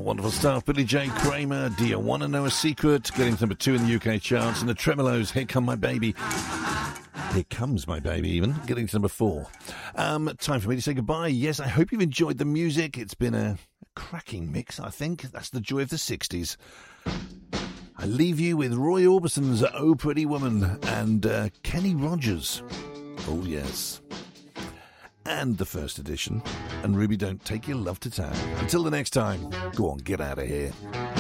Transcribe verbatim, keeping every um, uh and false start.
wonderful stuff. Billy J. Kramer, Do You Want to Know a Secret? Getting to number two in the U K charts. And the Tremolos, Here Come My Baby. Here Comes My Baby, even. Getting to number four. Um, time for me to say goodbye. Yes, I hope you've enjoyed the music. It's been a, a cracking mix, I think. That's the joy of the sixties. I leave you with Roy Orbison's Oh Pretty Woman and uh, Kenny Rogers. Oh, yes. And the first edition. And Ruby, don't take your love to town. Until the next time, go on, get out of here.